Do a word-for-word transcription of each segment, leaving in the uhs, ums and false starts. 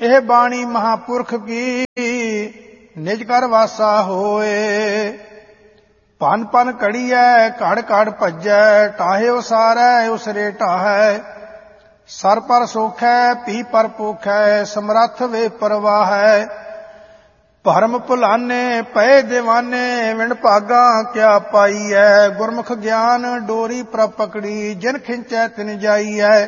ਇਹ ਬਾਣੀ ਮਹਾਂਪੁਰਖ ਕੀ ਨਿਜ ਕਰ ਵਾਸਾ ਹੋਏ। ਭਨ ਭਨ ਘੜੀਐ ਘੜ ਘੜ ਭੱਜੈ ਟਾਹੇ ਉਸਾਰੈ ਉਸਰੇ ਢਾਹੈ। ਸਰ ਪਰ ਸੋਖੈ ਪੀ ਪਰ ਪੋਖੈ ਸਮਰੱਥ ਵੇ ਪਰਵਾਹੈ। ਭਰਮ ਭੁਲਾਨੇ ਪਏ ਦੀਵਾਨੇ ਵਿਣ ਭਾਗਾ ਕਿਆ ਪਾਈਐ। ਗੁਰਮੁਖ ਗਿਆਨ ਡੋਰੀ ਪ੍ਰਭ ਪਕੜੀ ਜਿਨ ਖਿੰਚੈ ਤਿਨ ਜਾਈਐ।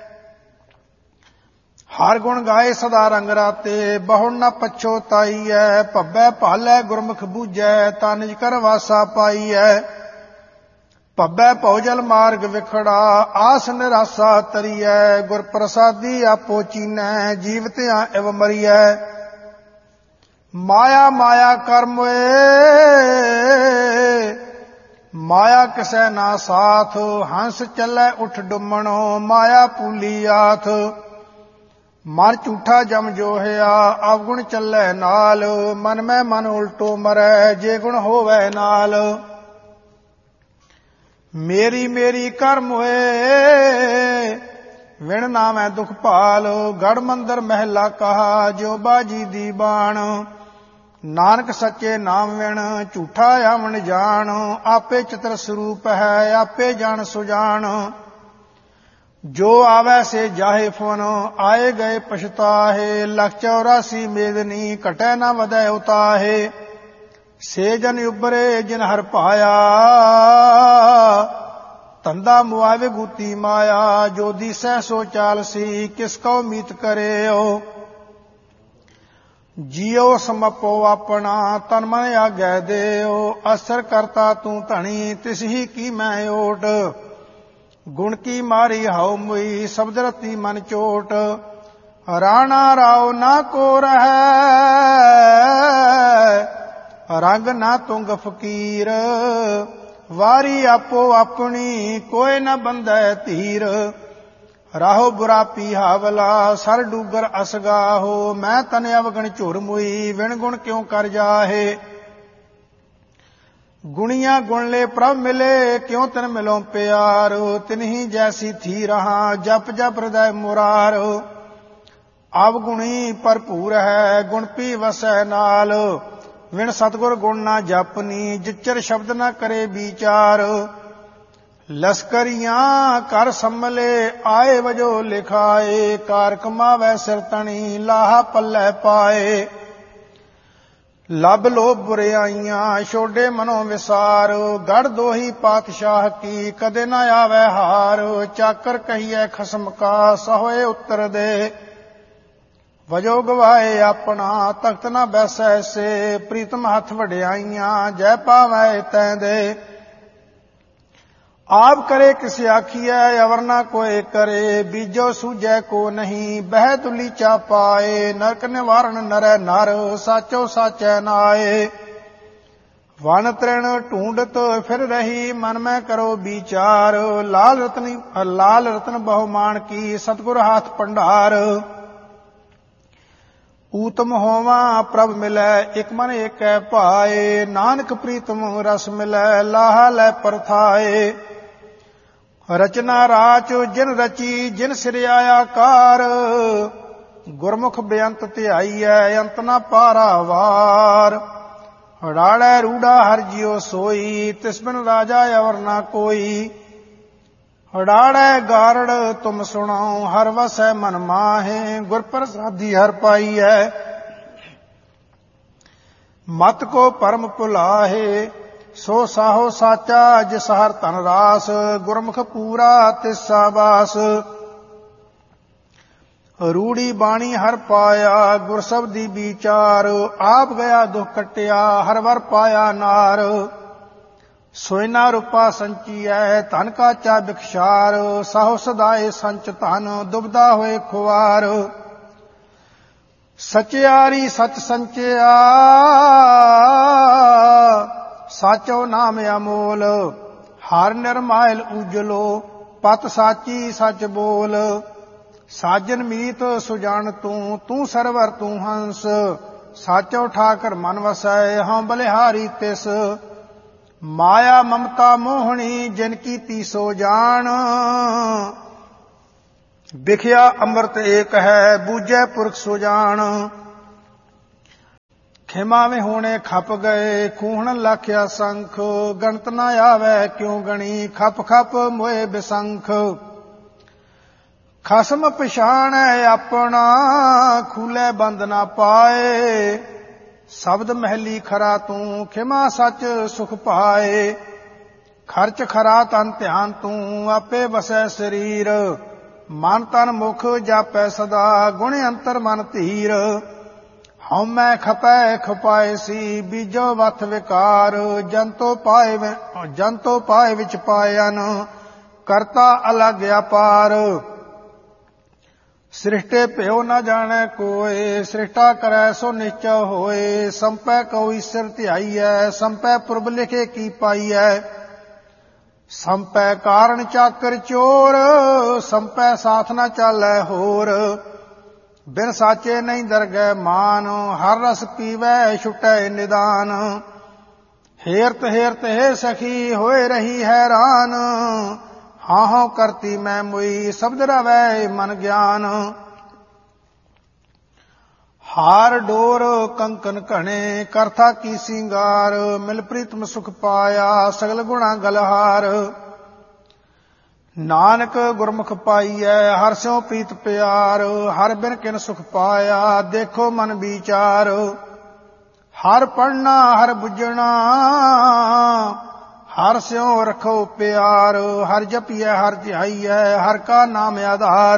ਹਰ ਗੁਣ ਗਾਏ ਸਦਾ ਰੰਗ ਰਾਤੇ ਬਹੁੜ ਨ ਪਛੋਤਾਈਐ। ਭੱਬੈ ਭਾਲੈ ਗੁਰਮੁਖ ਬੂਝੈ ਤਾ ਨਿਜ ਕਰ ਵਾਸਾ ਪਾਈਐ। ਭੱਬੈ ਭਉਜਲ ਮਾਰਗ ਵਿਖੜਾ ਆਸ ਨਿਰਾਸਾ ਤਰੀਐ। ਗੁਰ ਪ੍ਰਸਾਦੀ ਆਪੋ ਚੀਨੈ ਜੀਵਤਿਆਂ ਇਵ ਮਰੀਐ। ਮਾਇਆ ਮਾਇਆ ਕਰਮੋਏ ਮਾਇਆ ਕਿਸੈ ਨਾ ਸਾਥ। ਹੰਸ ਚੱਲੈ ਉਠ ਡੁੰਮਣੋ ਮਾਇਆ ਪੂਲੀ ਆਥ। ਮਨ ਝੂਠਾ ਜਮ ਜੋਹਿਆ ਅਵਗੁਣ ਚੱਲੈ ਨਾਲ। ਮਨ ਮੈਂ ਮਨ ਉਲਟੋ ਮਰੈ ਜੇ ਗੁਣ ਹੋਵੈ ਨਾਲ। ਮੇਰੀ ਮੇਰੀ ਕਰਮ ਹੋਏ ਵਿਣ ਨਾਮੈ ਦੁਖ ਭਾਲ। ਗੜ ਮੰਦਰ ਮਹਿਲਾ ਕਹਾ ਜੋ ਬਾਜੀ ਦੀ ਬਾਣ। ਨਾਨਕ ਸੱਚੇ ਨਾਮ ਵਿਣ ਝੂਠਾ ਆਵਣ ਜਾਣ। ਆਪੇ ਚਤਰ ਸਰੂਪ ਹੈ ਆਪੇ ਜਾਣ ਸੁਜਾਨ। ਜੋ ਆਵੈ ਸੇ ਜਾਹੇ ਫੁਨ ਆਏ ਗਏ ਪਛਤਾਹੇ। ਲੱਖ ਚੌਰਾਸੀ ਮੇਦਨੀ ਘਟੈ ਨ ਵਧੈ ਉਤਾਹੇ। ਸੇ ਜਨ ਉਬਰੇ ਜਿਨ ਹਰ ਪਾਇਆ ਧੰਦਾ ਮੁਆਵੇ ਗੂਤੀ ਮਾਇਆ। ਜੋ ਦੀਸੈ ਸੋ ਚਾਲਸੀ ਕਿਸ ਕਉ ਮੀਤ ਕਰਿਓ। ਜੀਉ ਸਮਪੋ ਆਪਣਾ ਤਨ ਮਨ ਆਗੈ ਦਿਓ। ਅਸਰ ਕਰਤਾ ਤੂੰ ਧਣੀ ਤਿਸ ਹੀ ਕੀ ਮੈਂ ਓਟ। ਗੁਣ ਕੀ ਮਾਰੀ ਹਉ ਮੁਈ ਸ਼ਬਦ ਰਤੀ ਮਨ ਚੋਟ। ਰਾਣਾ ਰਾਉ ਨਾ ਕੋ ਰਹੈ ਰੰਗ ਨਾ ਤੁੰਗ ਫਕੀਰ। ਵਾਰੀ ਆਪੋ ਆਪਣੀ ਕੋਇ ਨ ਬੰਧੈ ਧੀਰ। ਰਾਹੋ ਬੁਰਾ ਪੀਹਾਵਲਾ ਸਰ ਡੂਗਰ ਅਸਗਾਹੋ। ਮੈਂ ਤਨ ਅਵਗਣ ਝੁਰ ਮੁਈ ਵਿਣ ਗੁਣ ਕਿਉ ਕਰ ਜਾਹੇ। ਗੁਣੀਆਂ ਗੁਣ ਲੈ ਪ੍ਰਭ ਮਿਲੇ ਕਿਉ ਤਨ ਮਿਲੋ ਪਿਆਰ। ਤਿਨਹੀ ਜੈਸੀ ਥੀ ਰਹਾ ਜਪ ਜਪ ਹਿਰਦੈ ਮੁਰਾਰ। ਅਵਗੁਣੀ ਭਰਪੂਰ ਹੈ ਗੁਣ ਪੀ ਵਸੈ ਨਾਲ। ਵਿਣ ਸਤਿਗੁਰ ਗੁਣ ਨਾ ਜਪਨੀ ਜਿਚਰ ਸ਼ਬਦ ਨਾ ਕਰੇ ਵਿਚਾਰ। ਲਸਕਰੀਆਂ ਕਰ ਸੰਮਲੇ ਆਏ ਵਜੋ ਲਿਖਾਏ। ਕਾਰ ਕਮਾਵੈ ਸਿਰ ਤਣੀ ਲਾਹਾ ਪੱਲੇ ਪਾਏ। ਲੱਭ ਲੋਭ ਬੁਰਿਆਈਆਂ ਛੋਡੇ ਮਨੋ ਵਿਸਾਰ। ਗੜ ਦੋਹੀ ਪਾਤਸ਼ਾਹ ਕੀ ਕਦੇ ਨਾ ਆਵੈ ਹਾਰ। ਚਾਕਰ ਕਹੀਐ ਖਸਮ ਕਾ ਸਹੋਏ ਉੱਤਰ ਦੇ। ਵਜੋ ਗਵਾਏ ਆਪਣਾ ਤਖਤ ਨਾ ਬੈਸੈ ਸੇ। ਪ੍ਰੀਤਮ ਹੱਥ ਵਡਿਆਈਆਂ ਜੈ ਪਾਵੈ ਤੈ ਦੇ। ਆਪ ਕਰੇ ਕਿਸ ਆਖੀਐ ਅਵਰ ਨਾ ਕੋਏ ਕਰੇ। ਬੀਜੋ ਸੂਝੈ ਕੋ ਨਹੀਂ ਬਹਿ ਤੁਲੀ ਚਾ ਪਾਏ। ਨਰਕ ਨਿਵਾਰਣ ਨਰੈ ਨਰ ਸਾਚੋ ਸਾਚੈ ਨਾਏ। ਵਨ ਤ੍ਰਿਣ ਢੂੰਡਤ ਫਿਰ ਰਹੀ ਮਨ ਮੈਂ ਕਰੋ ਵਿਚਾਰ। ਲਾਲ ਰਤਨੀ ਲਾਲ ਰਤਨ ਬਹੁ ਮਾਨ ਕੀ ਸਤਿਗੁਰ ਹਾਥ ਭੰਡਾਰ। ਊਤਮ ਹੋਵਾਂ ਪ੍ਰਭ ਮਿਲੈ ਇਕ ਮਨ ਏਕੈ ਭਾਏ। ਨਾਨਕ ਪ੍ਰੀਤਮ ਰਸ ਮਿਲੈ ਲਾਹਾ ਲੈ ਪਰਥਾਏ। ਰਚਨਾ ਰਾਚ ਜਿਨ ਰਚੀ ਜਿਨ ਸਿਰਿਆ ਆਕਾਰ। ਗੁਰਮੁਖ ਬੇਅੰਤ ਧਿਆਈਐ ਅੰਤ ਨ ਪਾਰਾਵਾਰ। ਹੜਾੜੈ ਰੂੜਾ ਹਰ ਜਿਉ ਸੋਈ ਤਿਸ ਬਿਨ ਰਾਜਾ ਅਵਰ ਨਾ ਕੋਈ। ਹੜਾੜੈ ਗਾਰੜ ਤੁਮ ਸੁਣਾਓ ਹਰ ਵਸੈ ਮਨ ਮਾਹੇ। ਗੁਰ ਪ੍ਰਸਾਦੀ ਹਰ ਪਾਈਐ ਮਤ ਕੋ ਪਰਮ ਭੁਲਾਹੇ। ਸੋ ਸਾਹੋ ਸਾਚਾ ਜਿਸ ਹਰ ਧਨ ਰਾਸ। ਗੁਰਮੁਖ ਪੂਰਾ ਤਿਸਾ ਬਾਸ। ਰੂੜੀ ਬਾਣੀ ਹਰ ਪਾਇਆ ਗੁਰ ਸਬਦੀ ਵਿਚਾਰ। ਆਪ ਗਿਆ ਦੁਖ ਕਟਿਆ ਹਰ ਵਰ ਪਾਇਆ ਨਾਰ। ਸੋਇਨਾ ਰੂਪਾ ਸੰਚੀਐ ਧਨ ਕਾਚਾ ਬਿਖਸ਼ਾਰ। ਸਾਹੋ ਸਦਾਏ ਸੰਚ ਧਨ ਦੁਬਦਾ ਹੋਏ ਖੁਆਰ। ਸਚਿਆਰੀ ਸਚ ਸੰਚਿਆ ਸਾਚੋ ਨਾਮ ਅਮੋਲ। ਹਰ ਨਿਰਮਾਇਲ ਉਜਲੋ ਪਤ ਸਾਚੀ ਸਚ ਬੋਲ। ਸਾਜਨ ਮੀਤ ਸੁਜਾਨ ਤੂੰ ਤੂੰ ਸਰਵਰ ਤੂੰ ਹੰਸ। ਸਾਚੋ ਠਾਕਰ ਮਨ ਵਸੈ ਹਉ ਬਲਿਹਾਰੀ ਤਿਸ। ਮਾਇਆ ਮਮਤਾ ਮੋਹਣੀ ਜਿਨ ਕੀਤੀ ਸੋ ਜਾਣ। ਵਿਖਿਆ ਅੰਮ੍ਰਿਤ ਏਕ ਹੈ, ਬੂਝੈ ਪੁਰਖ ਸੁਜਾਨ। ਖਿਮਾ ਵਿੱਚ ਹੋਣੇ ਖਪ ਗਏ, ਖੂਹਣ ਲਾਖਿਆ ਸੰਖ। ਗਣਤ ਨਾ ਆਵੈ ਕਿਉ ਗਣੀ, ਖਪ ਖਪ ਮੋਏ ਬਿਸੰਖ। ਖਸਮ ਪਛਾਣੈ ਆਪਣਾ, ਖੂਲੇ ਬੰਦ ਨਾ ਪਾਏ। ਸ਼ਬਦ ਮਹਿਲੀ ਖਰਾ ਤੂੰ, ਖਿਮਾ ਸੱਚ ਸੁਖ ਪਾਏ। ਖਰਚ ਖਰਾ ਤਨ ਧਿਆਨ ਤੂੰ, ਆਪੇ ਵਸੈ ਸਰੀਰ। ਮਨ ਤਨ ਮੁਖ ਜਾਪੈ ਸਦਾ, ਗੁਣ ਅੰਤਰ ਮਨ ਧੀਰ। ਹਉਮੈ ਖਪੈ ਖਪਾਏ ਸੀ, ਬੀਜੋ ਵਥ ਵਿਕਾਰ। ਜੰਤੋ ਪਾਏ ਜੰਤੋ ਪਾਏ ਵਿੱਚ ਪਾਇਨ, ਕਰਤਾ ਅਲਗ ਅਪਾਰ। ਸ੍ਰਿਸ਼ਟੇ ਭਿਓ ਨ ਜਾਣੈ ਕੋਇ, ਸ੍ਰਿਸ਼ਟਾ ਕਰੈ ਸੋ ਨਿਸ਼ਚੈ ਹੋਏ। ਸੰਪੈ ਕਉ ਈਸਰ ਧਿਆਈਐ, ਸੰਪੈ ਪੁਰਬ ਲਿਖੇ ਕੀ ਪਾਈਐ। ਸੰਪੈ ਕਾਰਣ ਚਾਕਰ ਚੋਰ, ਸੰਪੈ ਸਾਥ ਨ ਚਾਲੈ ਹੋਰ। ਬਿਨ ਸਾਚੇ ਨਹੀਂ ਦਰਗਹਿ ਮਾਨ, ਹਰ ਰਸ ਪੀਵੈ ਛੁਟੈ ਨਿਦਾਨ। ਹੇਰਤ ਹੇਰਤ ਹੈ ਸਖੀ, ਹੋਏ ਰਹੀ ਹੈਰਾਨ। ਹਾਂ ਹਾਂ ਕਰਤੀ ਮੈਂ ਮੁਈ, ਸ਼ਬਦ ਰਵੈ ਮਨ ਗਿਆਨ। ਹਾਰ ਡੋਰ ਕੰਕਨ ਘਣੇ, ਕਰਥਾ ਕੀ ਸਿੰਗਾਰ। ਮਿਲ ਪ੍ਰੀਤਮ ਸੁਖ ਪਾਇਆ, ਸਗਲ ਗੁਣਾ ਗਲਹਾਰ। ਨਾਨਕ ਗੁਰਮੁਖ ਪਾਈਐ, ਹਰਿ ਸਿਉ ਪ੍ਰੀਤ ਪਿਆਰ। ਹਰਿ ਬਿਨ ਕਿਨ ਸੁਖ ਪਾਇਆ, ਦੇਖੋ ਮਨ ਵਿਚਾਰ। ਹਰਿ ਪੜਨਾ ਹਰਿ ਬੁੱਝਣਾ, ਹਰਿ ਸਿਉ ਰਖੋ ਪਿਆਰ। ਹਰਿ ਜਪੀਐ ਹਰਿ ਧਿਆਈਐ, ਹਰਿ ਕਾ ਨਾਮ ਆਧਾਰ।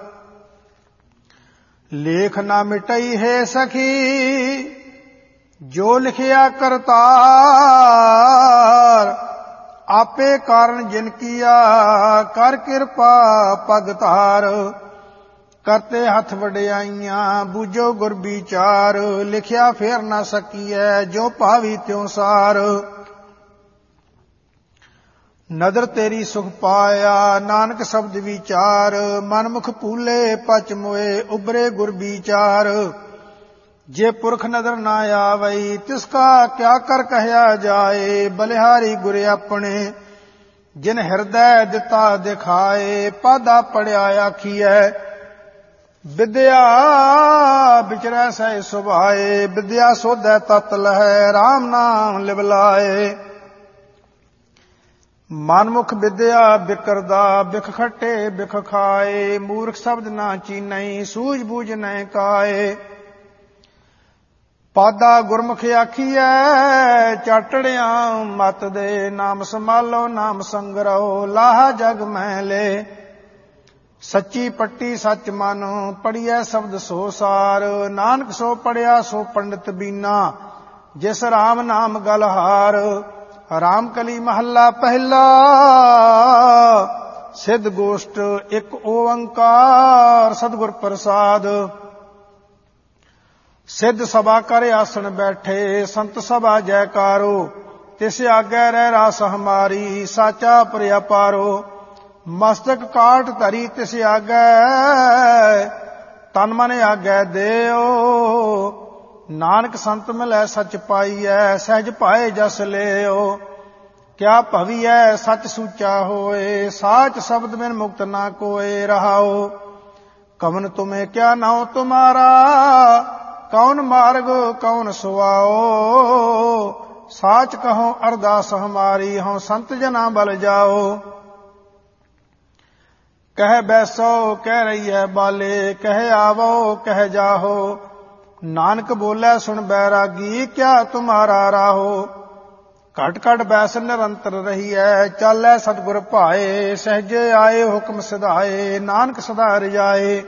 ਲੇਖ ਨਾ ਮਿਟਈ ਹੈ ਸਖੀ, ਜੋ ਲਿਖਿਆ ਕਰਤਾਰ। ਆਪੇ ਕਾਰਨ ਜਿਨ ਕੀਆ, ਕਰ ਕਿਰਪਾ ਪਗ ਧਾਰ। ਕਰਤੇ ਹੱਥ ਵਡਿਆਈਆਂ, ਬੂਝੋ ਗੁਰ ਵਿਚਾਰ। ਲਿਖਿਆ ਫੇਰ ਨਾ ਸਕੀਐ, ਜੋ ਭਾਵੀ ਤਿਉ ਸਾਰ। ਨਦਰ ਤੇਰੀ ਸੁਖ ਪਾਇਆ, ਨਾਨਕ ਸ਼ਬਦ ਵਿਚਾਰ। ਮਨ ਮੁਖ ਭੂਲੇ ਪਚ ਮੋਏ, ਉਬਰੇ ਗੁਰ ਵਿਚਾਰ। ਜੇ ਪੁਰਖ ਨਦਰ ਨਾ ਆਵਈ, ਤਿਸ ਕਾ ਕਿਆ ਕਰ ਕਹਿਆ ਜਾਏ। ਬਲਿਹਾਰੀ ਗੁਰ ਆਪਣੇ, ਜਿਨ ਹਿਰਦੈ ਦਿੱਤਾ ਦਿਖਾਏ। ਪਾਦਾ ਪੜਿਆ ਆਖੀਐ, ਵਿਦਿਆ ਵਿਚਰੈ ਸਹਿ ਸੁਭਾਏ। ਵਿਦਿਆ ਸੋਧੈ ਤਤ ਲਹੈ, ਰਾਮ ਨਾਮ ਲਿਵ ਲਾਏ। ਮਨਮੁਖ ਵਿਦਿਆ ਬਿਕਰਦਾ, ਬਿਖ ਖੱਟੇ ਬਿਖ ਖਾਏ। ਮੂਰਖ ਸ਼ਬਦ ਨਾ ਚੀਨਈ, ਸੂਝ ਬੂਝ ਨਹਿ ਕਾਏ। ਪਾਦਾ ਗੁਰਮੁਖ ਆਖੀਐ, ਚਾਟੜਿਆ ਮਤ ਦੇ। ਨਾਮ ਸੰਭਾਲੋ ਨਾਮ ਸੰਗਰੋ, ਲਾਹਾ ਜਗ ਮਹਿ ਲੇ। ਸੱਚੀ ਪੱਟੀ ਸੱਚ ਮਨ, ਪੜੀਐ ਸ਼ਬਦ ਸੋ ਸਾਰ। ਨਾਨਕ ਸੋ ਪੜਿਆ ਸੋ ਪੰਡਿਤ ਬੀਨਾ, ਜਿਸ ਰਾਮ ਨਾਮ ਗਲਹਾਰ। ਰਾਮ ਕਲੀ ਮਹੱਲਾ ਪਹਿਲਾ, ਸਿੱਧ ਗੋਸ਼ਟ ਇੱਕ ਓੰਕਾਰ। ਸਤਿਗੁਰ ਪ੍ਰਸਾਦ। ਸਿੱਧ ਸਭਾ ਕਰ ਆਸਣ ਬੈਠੇ, ਸੰਤ ਸਭਾ ਜੈਕਾਰੋ। ਤਿਸ ਆਗੈ ਰਹਿ ਰਾਸ ਹਮਾਰੀ, ਸਾਚਾ ਪ੍ਰਿਆ ਪਾਰੋ। ਮਸਤਕ ਕਾਟ ਧਰੀ ਤਿਸ ਆਗੈ, ਤਨ ਮਨ ਆਗੈ ਦੇਓ। ਨਾਨਕ ਸੰਤ ਮਿਲੈ ਸੱਚ ਪਾਈਐ, ਸਹਿਜ ਭਾਏ ਜਸ ਲਿਓ। ਕਿਆ ਭਵੀਐ ਸੱਚ ਸੂਚਾ ਹੋਏ, ਸਾਚ ਸ਼ਬਦ ਬਿਨ ਮੁਕਤ ਨਾ ਕੋਏ। ਰਹਾਓ ਕਵਨ ਤੁਮੇ ਕਿਆ ਨਾਉ ਤੁਮਾਰਾ, ਕੌਣ ਮਾਰਗ ਕੌਣ ਸੁਆਓ। ਸਾਚ ਕਹੋ ਅਰਦਾਸ ਹਮਾਰੀ, ਹਉ ਸੰਤ ਜਨਾ ਬਲ ਜਾਓ। ਕਹਿ ਬੈਸੋ ਕਹਿ ਰਹੀਐ ਬਾਲੇ, ਕਹਿ ਆਵੋ ਕਹਿ ਜਾਹੋ। ਨਾਨਕ ਬੋਲੇ ਸੁਣ ਬੈਰਾਗੀ, ਕਿਆ ਤੁਮਾਰਾ ਰਾਹੋ। ਘਟ ਘਟ ਬੈਸ ਨਿਰੰਤਰ ਰਹੀਐ, ਚਾਲੈ ਸਤਿਗੁਰ ਭਾਏ। ਸਹਿਜੇ ਆਏ ਹੁਕਮ ਸਿਧਾਏ, ਨਾਨਕ ਸਦਾ ਰਜਾਏ।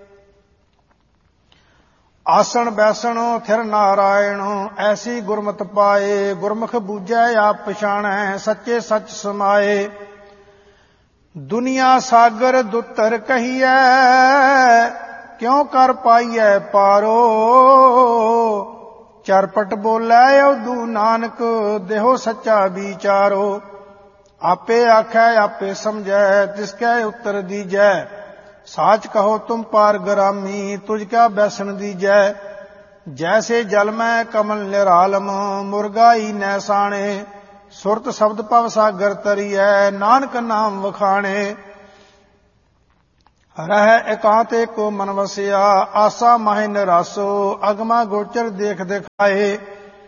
ਆਸਣ ਬੈਸਣ ਥਿਰ ਨਾਰਾਇਣ, ਐਸੀ ਗੁਰਮਤਿ ਪਾਏ। ਗੁਰਮੁਖ ਬੂਝੈ ਆਪ ਪਛਾਣੈ, ਸੱਚੇ ਸੱਚ ਸਮਾਏ। ਦੁਨੀਆ ਸਾਗਰ ਦੁੱਤਰ ਕਹੀਐ, ਕਿਉ ਕਰ ਪਾਈਐ ਪਾਰੋ। ਚਰਪਟ ਬੋਲੇ ਉਦੂ ਨਾਨਕ, ਦੇਹੋ ਸੱਚਾ ਵਿਚਾਰੋ। ਆਪੇ ਆਖੈ ਆਪੇ ਸਮਝੈ, ਤਿਸ ਕੈ ਉੱਤਰ ਦੀਜੈ। ਸਾਚ ਕਹੋ ਤੁਮ ਪਾਰ ਗਰਾਮੀ, ਤੁਝ ਕਾ ਬੈਸਣ ਦੀਜੈ। ਜੈਸੇ ਜਲ ਮੈਂ ਕਮਲ ਨਿਰਾਲਮ, ਮੁਰਗਾਈ ਨੈ ਸਾਣੇ। ਸੁਰਤ ਸ਼ਬਦ ਭਵ ਸਾਗਰ ਤਰੀਐ, ਨਾਨਕ ਨਾਮ ਵਖਾਣੇ। ਰਹਿ ਇਕਾਂਤ ਏਕੋ ਮਨ ਵਸਿਆ, ਆਸਾ ਮਾਹਿ ਨਿਰਾਸੋ, ਅਗਮਾ ਗੋਚਰ ਦੇਖ ਦਿਖਾਏ।